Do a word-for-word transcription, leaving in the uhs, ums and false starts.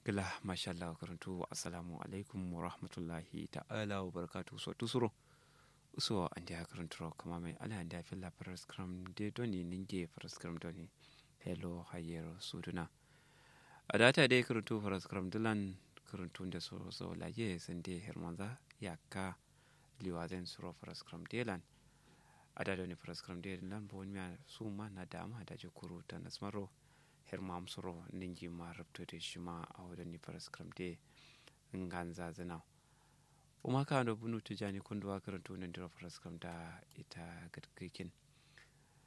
Gila mashallah karantu assalamu alaikum wa rahmatullahi ta'ala wa barakatuh so tusuro so andi karantu kama mai ala andi filla paraskram de doni ninge paraskram doni hello hayero suduna adata de karantu paraskram dilan karantu da so so laye sande hermanza yakka liwazen suro paraskram delan ada doni paraskram delan bon mi suma na dama da jukuru ta nasmaro hermam soro ningi ma rabto de shima a wadani paraskram de nganza zana uma ka no bunu tijani kunduwa karanto nan dira paraskram da ita gadkikin